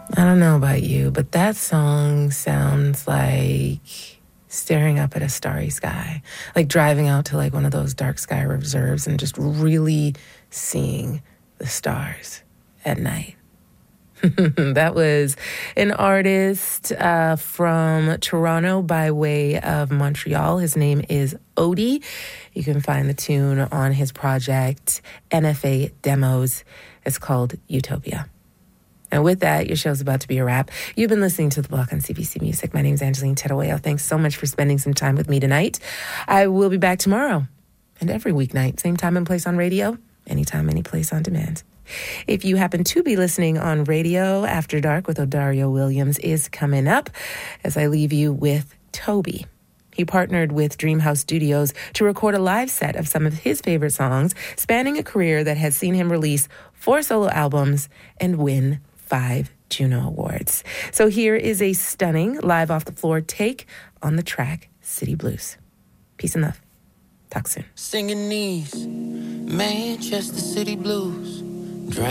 I don't know about you, but that song sounds like staring up at a starry sky, like driving out to like one of those dark sky reserves and just really seeing the stars at night. That was an artist from Toronto by way of Montreal. His name is Odie. You can find the tune on his project, NFA Demos. It's called Utopia. And with that, your show's about to be a wrap. You've been listening to The Block on CBC Music. My name's Angeline Tedaweo. Thanks so much for spending some time with me tonight. I will be back tomorrow and every weeknight, same time and place on radio, anytime, any place on demand. If you happen to be listening on radio, After Dark with Odario Williams is coming up as I leave you with Toby. He partnered with Dreamhouse Studios to record a live set of some of his favorite songs, spanning a career that has seen him release 4 solo albums and win 5 Juno Awards. So here is a stunning live off the floor take on the track City Blues. Peace and love. Talk soon. Singing these Manchester City Blues.